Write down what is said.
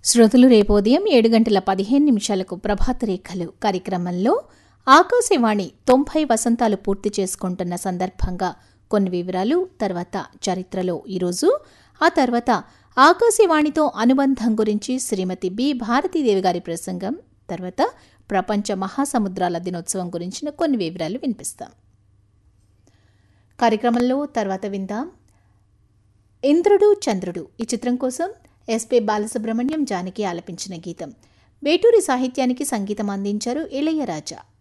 శ్రోతలు రేపు ఉదయం 7:15 ప్రభాత రేఖలు కార్యక్రమంలో ఆకాశవాణి 90 వసంతాలు పూర్తి చేసుకుంటున్న సందర్భంగా కొన్ని వివరాలు, తర్వాత చరిత్రలో ఈరోజు, ఆ తర్వాత ఆకాశవాణితో అనుబంధం గురించి శ్రీమతి బి భారతీదేవి గారి ప్రసంగం, తర్వాత ప్రపంచ మహాసముద్రాల దినోత్సవం గురించిన కొన్ని వివరాలు వినిపిస్తాం. కార్యక్రమంలో తర్వాత విందాం ఇంద్రుడు చంద్రుడు ఈ చిత్రం కోసం ఎస్పి బాలసుబ్రహ్మణ్యం జానకి ఆలపించిన గీతం. వేటూరి సాహిత్యానికి సంగీతం అందించారు ఇళయరాజా.